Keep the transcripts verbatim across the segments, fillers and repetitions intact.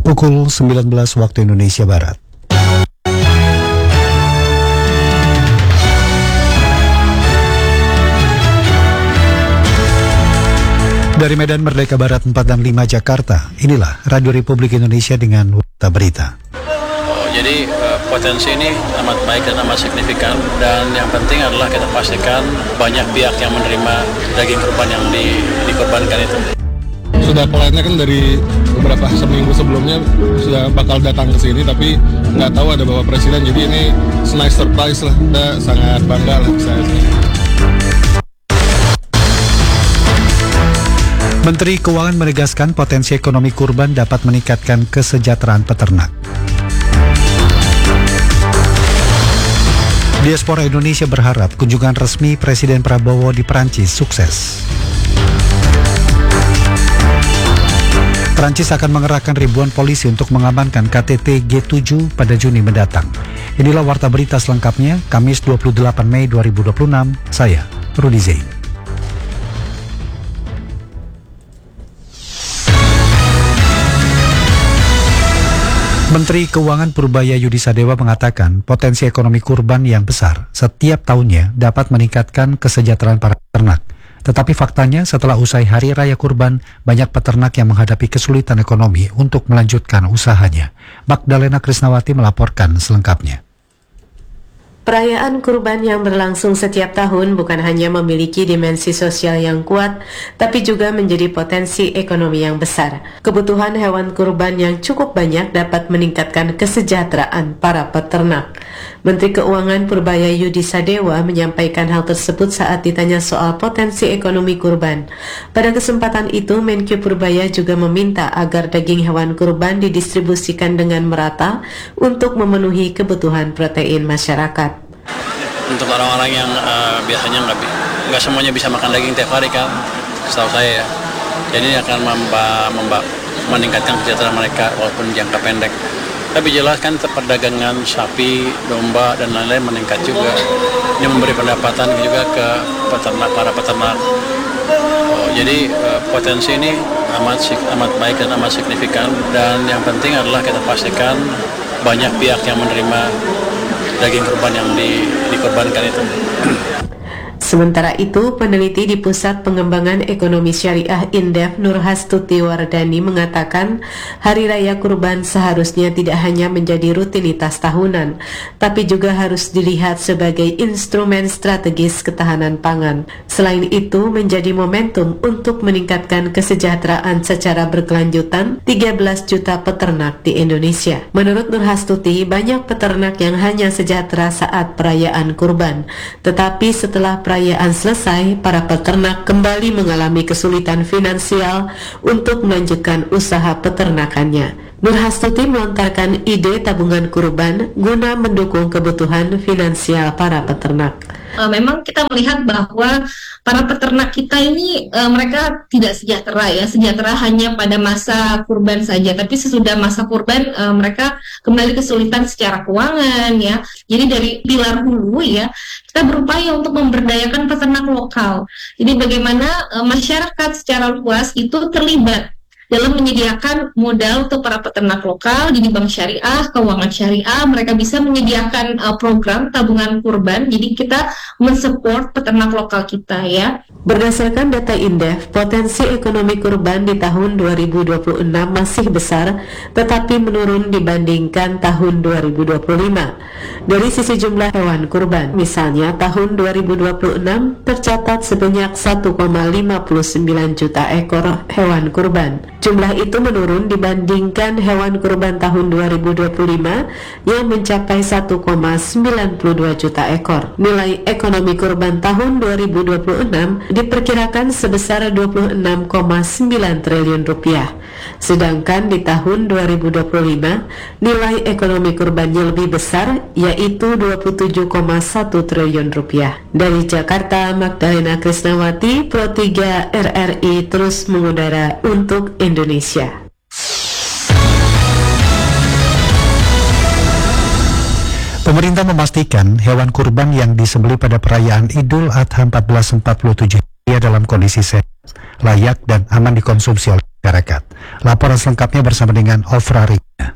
Pukul sembilan belas waktu Indonesia Barat. Dari Medan Merdeka Barat empat enam lima Jakarta, inilah Radio Republik Indonesia dengan Warta Berita. Oh, jadi uh, potensi ini amat baik dan amat signifikan, dan yang penting adalah kita pastikan banyak pihak yang menerima daging kurban yang di, dikorbankan itu. Sudah plannya kan dari beberapa seminggu sebelumnya sudah bakal datang ke sini, tapi nggak tahu ada Bapak Presiden, jadi ini nice surprise lah, kita sangat bangga lah saya. Menteri Keuangan menegaskan potensi ekonomi kurban dapat meningkatkan kesejahteraan peternak. Diaspora Indonesia berharap kunjungan resmi Presiden Prabowo di Prancis sukses. Prancis akan mengerahkan ribuan polisi untuk mengamankan K T T G tujuh pada Juni mendatang. Inilah Warta Berita selengkapnya, Kamis dua puluh delapan Mei dua ribu dua puluh enam. Saya, Rudi Zain. Menteri Keuangan Purbaya Yudi Sadewa mengatakan potensi ekonomi kurban yang besar setiap tahunnya dapat meningkatkan kesejahteraan para peternak. Tetapi faktanya setelah usai Hari Raya Kurban, banyak peternak yang menghadapi kesulitan ekonomi untuk melanjutkan usahanya. Magdalena Krisnawati melaporkan selengkapnya. Perayaan kurban yang berlangsung setiap tahun bukan hanya memiliki dimensi sosial yang kuat, tapi juga menjadi potensi ekonomi yang besar. Kebutuhan hewan kurban yang cukup banyak dapat meningkatkan kesejahteraan para peternak. Menteri Keuangan Purbaya Yudi Sadewa menyampaikan hal tersebut saat ditanya soal potensi ekonomi kurban. Pada kesempatan itu, Menkyu Purbaya juga meminta agar daging hewan kurban didistribusikan dengan merata untuk memenuhi kebutuhan protein masyarakat. Untuk orang-orang yang uh, biasanya nggak nggak semuanya bisa makan daging tiap hari kan, setahu saya ya. Jadi ini akan memba, memba, meningkatkan kesejahteraan mereka walaupun jangka pendek. Tapi jelas kan perdagangan sapi, domba dan lain-lain meningkat juga. Ini memberi pendapatan juga ke peternak para peternak. Oh, jadi uh, potensi ini amat amat baik dan amat signifikan, dan yang penting adalah kita pastikan banyak pihak yang menerima daging kurban yang di, dikorbankan itu. Sementara itu, peneliti di Pusat Pengembangan Ekonomi Syariah Indef Nurhastuti Wardani mengatakan Hari Raya Kurban seharusnya tidak hanya menjadi rutinitas tahunan, tapi juga harus dilihat sebagai instrumen strategis ketahanan pangan. Selain itu, menjadi momentum untuk meningkatkan kesejahteraan secara berkelanjutan tiga belas juta peternak di Indonesia. Menurut Nurhastuti, banyak peternak yang hanya sejahtera saat perayaan kurban, tetapi setelah perayaan Perayaan selesai, para peternak kembali mengalami kesulitan finansial untuk melanjutkan usaha peternakannya. Nurhastuti melontarkan ide tabungan kurban guna mendukung kebutuhan finansial para peternak. Memang kita melihat bahwa para peternak kita ini e, mereka tidak sejahtera ya, sejahtera hanya pada masa kurban saja, tapi sesudah masa kurban e, mereka kembali kesulitan secara keuangan ya. Jadi dari pilar hulu ya, kita berupaya untuk memberdayakan peternak lokal. Jadi bagaimana e, masyarakat secara luas itu terlibat dalam menyediakan modal untuk para peternak lokal. Jadi bank syariah, keuangan syariah, mereka bisa menyediakan uh, program tabungan kurban. Jadi kita mensupport peternak lokal kita ya. Berdasarkan data Indef, potensi ekonomi kurban di tahun dua ribu dua puluh enam masih besar, tetapi menurun dibandingkan tahun dua ribu dua puluh lima. Dari sisi jumlah hewan kurban, misalnya tahun dua ribu dua puluh enam tercatat sebanyak satu koma lima sembilan juta ekor hewan kurban. Jumlah itu menurun dibandingkan hewan kurban tahun dua ribu dua puluh lima yang mencapai satu koma sembilan dua juta ekor. Nilai ekonomi kurban tahun dua ribu dua puluh enam diperkirakan sebesar dua puluh enam koma sembilan triliun rupiah. Sedangkan di tahun dua ribu dua puluh lima nilai ekonomi kurbannya lebih besar, yaitu dua puluh tujuh koma satu triliun rupiah. Dari Jakarta, Magdalena Krisnawati, Pro tiga R R I terus mengudara untuk Indonesia. Pemerintah memastikan hewan kurban yang disembelih pada perayaan Idul Adha seribu empat ratus empat puluh tujuh dalam kondisi sehat, layak dan aman dikonsumsi oleh masyarakat. Laporan selengkapnya bersama dengan Ofra Rina.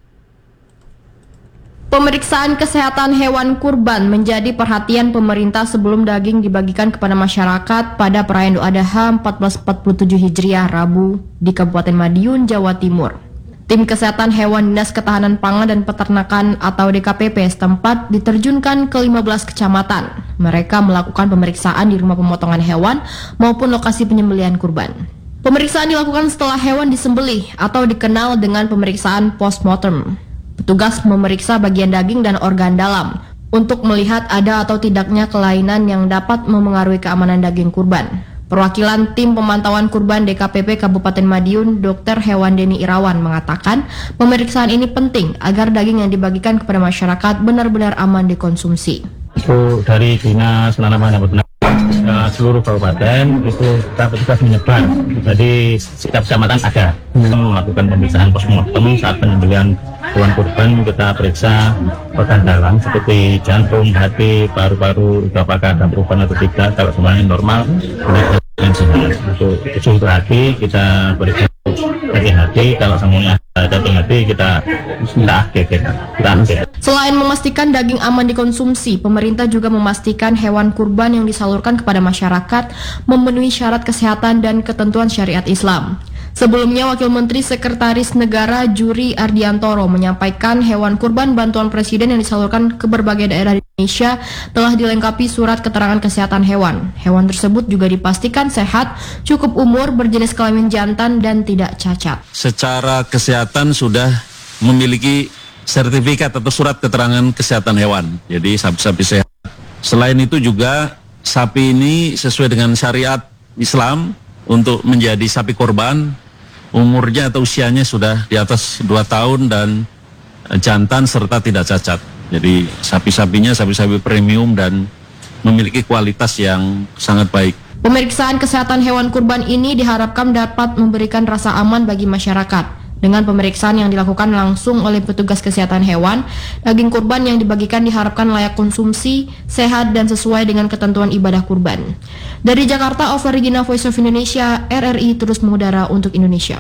Pemeriksaan kesehatan hewan kurban menjadi perhatian pemerintah sebelum daging dibagikan kepada masyarakat pada perayaan Idul Adha seribu empat ratus empat puluh tujuh Hijriah Rabu di Kabupaten Madiun, Jawa Timur. Tim Kesehatan Hewan Dinas Ketahanan Pangan dan Peternakan atau D K P P setempat diterjunkan ke lima belas kecamatan. Mereka melakukan pemeriksaan di rumah pemotongan hewan maupun lokasi penyembelihan kurban. Pemeriksaan dilakukan setelah hewan disembelih atau dikenal dengan pemeriksaan postmortem. Petugas memeriksa bagian daging dan organ dalam untuk melihat ada atau tidaknya kelainan yang dapat memengaruhi keamanan daging kurban. Perwakilan tim pemantauan kurban D K P P Kabupaten Madiun, Dokter Hewan Deni Irawan mengatakan pemeriksaan ini penting agar daging yang dibagikan kepada masyarakat benar-benar aman dikonsumsi. Itu dari Dinas Penanaman dan Peternakan uh, seluruh kabupaten itu kita petugas menyebar. Jadi setiap kecamatan ada melakukan pemeriksaan postmortem saat penyembelihan hewan kurban. Kita periksa organ dalam seperti jantung, hati, paru-paru, itu apakah ada perubahan atau tidak. Kalau semuanya normal, dan sehat. Untuk usul hati kita periksa hati-hati. Kalau semuanya ada hati kita kita akhir kita akhir. Selain memastikan daging aman dikonsumsi, pemerintah juga memastikan hewan kurban yang disalurkan kepada masyarakat memenuhi syarat kesehatan dan ketentuan syariat Islam. Sebelumnya, Wakil Menteri Sekretaris Negara Juri Ardiantoro menyampaikan hewan kurban bantuan Presiden yang disalurkan ke berbagai daerah di Indonesia telah dilengkapi surat keterangan kesehatan hewan. Hewan tersebut juga dipastikan sehat, cukup umur, berjenis kelamin jantan, dan tidak cacat. Secara kesehatan sudah memiliki sertifikat atau surat keterangan kesehatan hewan. Jadi sapi-sapi sehat. Selain itu juga sapi ini sesuai dengan syariat Islam untuk menjadi sapi korban. Umurnya atau usianya sudah di atas dua tahun dan jantan serta tidak cacat. Jadi sapi-sapinya sapi-sapi premium dan memiliki kualitas yang sangat baik. Pemeriksaan kesehatan hewan kurban ini diharapkan dapat memberikan rasa aman bagi masyarakat. Dengan pemeriksaan yang dilakukan langsung oleh petugas kesehatan hewan, daging kurban yang dibagikan diharapkan layak konsumsi, sehat, dan sesuai dengan ketentuan ibadah kurban. Dari Jakarta, Ova Regina, Voice of Indonesia, R R I terus mengudara untuk Indonesia.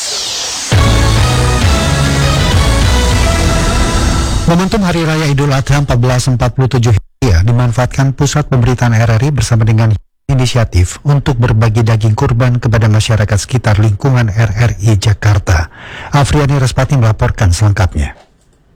Momentum Hari Raya Idul Adha seribu empat ratus empat puluh tujuh Hijriah dimanfaatkan Pusat Pemberitaan R R I bersama dengan inisiatif untuk berbagi daging kurban kepada masyarakat sekitar lingkungan R R I Jakarta. Afriani Respati melaporkan selengkapnya.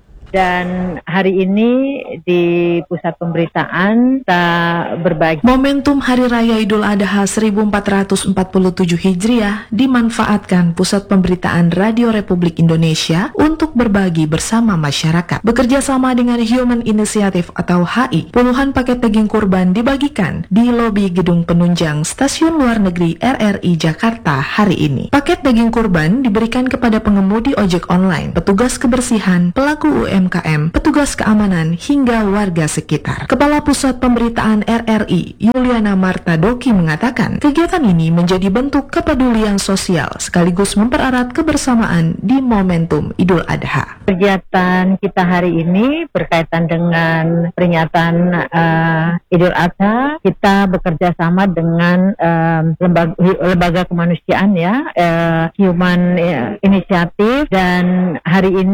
Dan hari ini di Pusat Pemberitaan kita berbagi. Momentum Hari Raya Idul Adha seribu empat ratus empat puluh tujuh Hijriah dimanfaatkan Pusat Pemberitaan Radio Republik Indonesia untuk berbagi bersama masyarakat. Bekerja sama dengan Human Initiative atau H I, puluhan paket daging kurban dibagikan di lobi gedung penunjang Stasiun Luar Negeri R R I Jakarta hari ini. Paket daging kurban diberikan kepada pengemudi ojek online, petugas kebersihan, pelaku U M K M, petugas keamanan, hingga warga sekitar. Kepala Pusat Pemberitaan R R I, Yuliana Marta Doki mengatakan, kegiatan ini menjadi bentuk kepedulian sosial sekaligus mempererat kebersamaan di momentum Idul Adha. Kegiatan kita hari ini berkaitan dengan peringatan uh, Idul Adha. Kita bekerja sama dengan um, lembaga, lembaga kemanusiaan ya, uh, Human Initiative, dan hari ini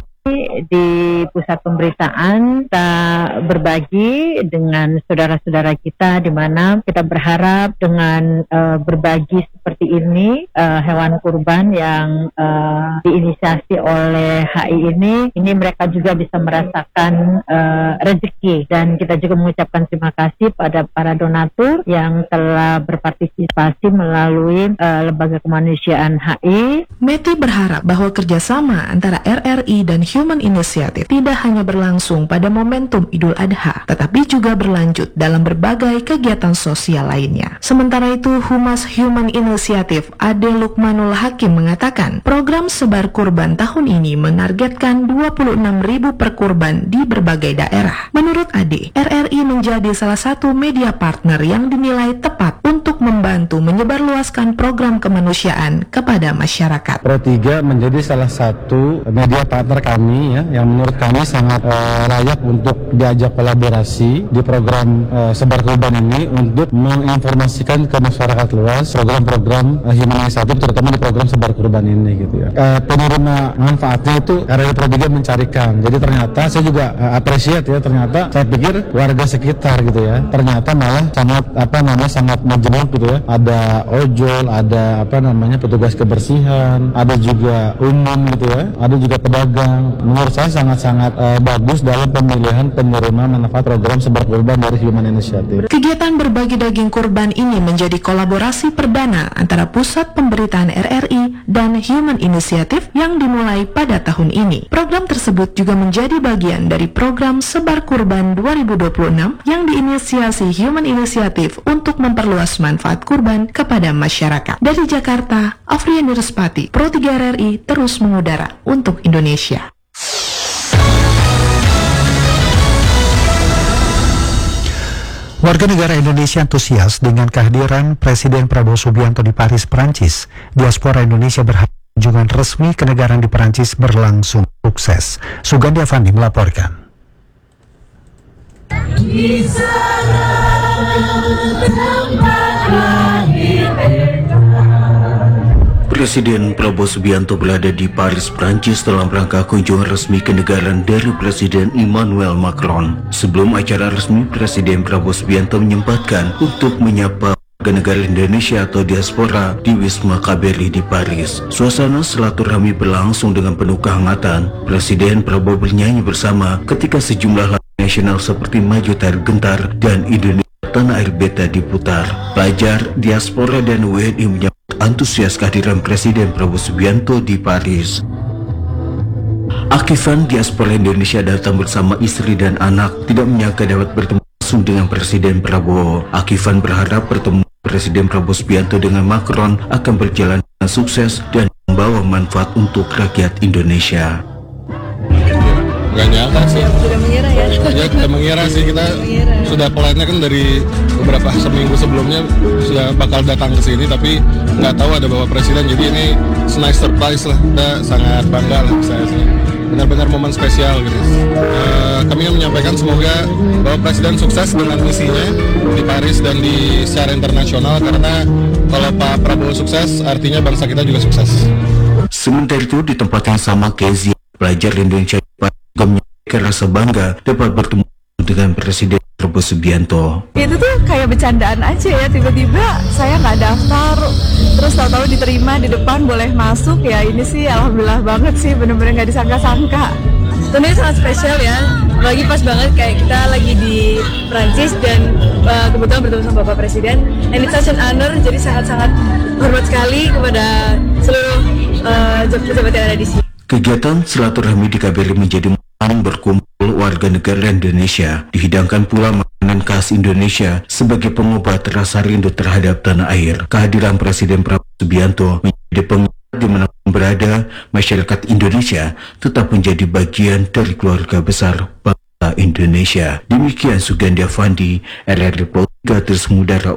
di Pusat Pemberitaan kita berbagi dengan saudara-saudara kita, di mana kita berharap dengan uh, berbagi seperti ini, uh, hewan kurban yang uh, diinisiasi oleh H I ini, ini mereka juga bisa merasakan uh, rezeki. Dan kita juga mengucapkan terima kasih pada para donatur yang telah berpartisipasi melalui uh, lembaga kemanusiaan H I. Meti berharap bahwa kerjasama antara R R I dan Human Initiative tidak hanya berlangsung pada momentum Idul Adha, tetapi juga berlanjut dalam berbagai kegiatan sosial lainnya. Sementara itu, Humas Human Initiative Ade Lukmanul Hakim mengatakan, program sebar kurban tahun ini menargetkan dua puluh enam ribu per kurban di berbagai daerah. Menurut Ade, R R I menjadi salah satu media partner yang dinilai tepat untuk membantu menyebarluaskan program kemanusiaan kepada masyarakat. Pro tiga menjadi salah satu media partner kami ya, yang menurut kami sangat uh, layak untuk diajak kolaborasi di program uh, Sebar Kurban ini untuk menginformasikan ke masyarakat luas program-program uh, human initiative, terutama di program Sebar Kurban ini gitu ya. Uh, penerima manfaatnya itu R R I Pro tiga mencarikan. Jadi ternyata saya juga uh, appreciate ya, ternyata saya pikir warga sekitar gitu ya, ternyata malah sangat apa namanya sangat majemuk gitu ya. Ada ojol, ada apa namanya petugas kebersihan, ada juga umum gitu ya, ada juga pedagang. Menurut saya sangat-sangat uh, bagus dalam pemilihan penerima manfaat program Sebar Kurban dari Human Initiative. Kegiatan berbagi daging kurban ini menjadi kolaborasi perdana antara Pusat Pemberitaan R R I dan Human Initiative yang dimulai pada tahun ini. Program tersebut juga menjadi bagian dari program Sebar Kurban dua ribu dua puluh enam yang diinisiasi Human Initiative untuk memperluas manfaat kurban kepada masyarakat. Dari Jakarta, Afriani Ruspati, Pro tiga R R I terus mengudara untuk Indonesia. Warga negara Indonesia antusias dengan kehadiran Presiden Prabowo Subianto di Paris, Prancis. Diaspora Indonesia berharap kunjungan resmi kenegaraan di Prancis berlangsung sukses. Sugandi Avandi melaporkan. Presiden Prabowo Subianto berada di Paris, Prancis dalam rangka kunjungan resmi kenegaraan dari Presiden Emmanuel Macron. Sebelum acara resmi, Presiden Prabowo Subianto menyempatkan untuk menyapa warga negara Indonesia atau diaspora di Wisma K B R I di Paris. Suasana silaturahmi berlangsung dengan penuh kehangatan. Presiden Prabowo bernyanyi bersama ketika sejumlah lagu nasional seperti Maju Tar Gentar dan Indonesia Tanah Air Beta diputar. Pelajar, diaspora dan W N I menyambut antusias kehadiran Presiden Prabowo Subianto di Paris. Akifan diaspora Indonesia datang bersama istri dan anak, tidak menyangka dapat bertemu langsung dengan Presiden Prabowo. Akifan berharap pertemuan Presiden Prabowo Subianto dengan Macron akan berjalan dengan sukses dan membawa manfaat untuk rakyat Indonesia. Gak nyangka sih. Sudah mengira ya? Ya kita mengira sih, kita mengira. Sudah plannya kan dari beberapa seminggu sebelumnya sudah bakal datang ke sini, tapi nggak tahu ada Bapak Presiden, jadi ini nice surprise lah. Kita sangat bangga lah saya sih. Benar-benar momen spesial gitu. Uh, kami ingin menyampaikan semoga Bapak Presiden sukses dengan misinya di Paris dan di secara internasional, karena kalau Pak Prabowo sukses artinya bangsa kita juga sukses. Sementara itu di tempat yang sama, Kezia, pelajar Indonesia juga menyampaikan rasa bangga dapat bertemu dengan Presiden Prabowo Subianto. Itu tuh kayak bercandaan aja ya, tiba-tiba saya nggak daftar, terus tahu-tahu diterima di depan, boleh masuk ya. Ini sih alhamdulillah banget sih, bener-bener nggak disangka-sangka. Tentunya sangat spesial ya, apalagi pas banget kayak kita lagi di Prancis dan uh, kebetulan bertemu sama Bapak Presiden. And it's such an honor, jadi sangat-sangat hormat sekali kepada seluruh uh, pejabat yang ada di sini. Kegiatan silaturahmi di K B R I menjadi momen berkumpul warga negara Indonesia. Dihidangkan pula makanan khas Indonesia sebagai pengobat rasa rindu terhadap tanah air. Kehadiran Presiden Prabowo Subianto menjadi pengingat di mana berada masyarakat Indonesia tetap menjadi bagian dari keluarga besar bangsa Indonesia. Demikian Sugandi Avandi, R R I Pro tiga terus mengudara